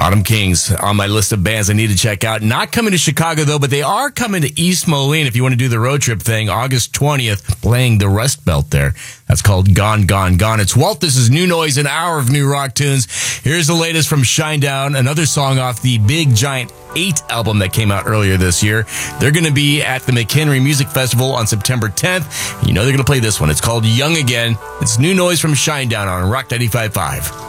Autumn Kings on my list of bands I need to check out. Not coming to Chicago, though, but they are coming to East Moline if you want to do the road trip thing. August 20th, playing the Rust Belt there. That's called Gone, Gone, Gone. It's Walt. This is New Noise, an hour of new rock tunes. Here's the latest from Shinedown, another song off the Big Giant 8 album that came out earlier this year. They're going to be at the McHenry Music Festival on September 10th. You know they're going to play this one. It's called Young Again. It's New Noise from Shinedown on Rock 95.5.